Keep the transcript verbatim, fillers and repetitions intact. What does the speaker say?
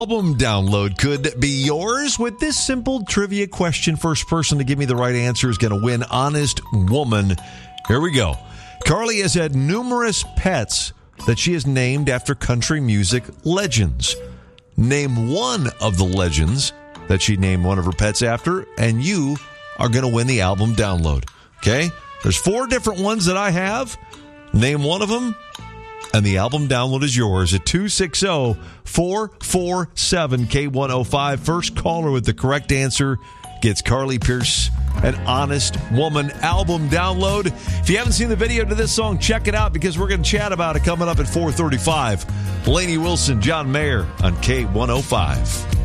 Album download could be yours with this simple trivia question. First person to give me the right answer is going to win Honest Woman. Here we go. Carly has had numerous pets that she has named after country music legends. Name one of the legends that she named one of her pets after, and you are going to win the album download. Okay? There's four different ones that I have. Name one of them, and the album download is yours at two six zero, four four seven, K one oh five. First caller with the correct answer gets Carly Pearce an Honest Woman album download. If you haven't seen the video to this song, check it out because we're going to chat about it coming up at four thirty-five. Lainey Wilson, John Mayer on K one oh five.